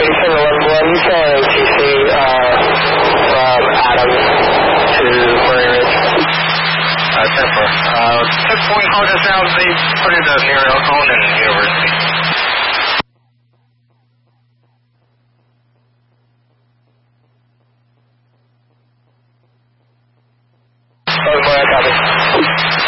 you saw ATC from Adams to Murray Ridge. 10-4. Checkpoint, hold us down, please. Put in the near alcohol.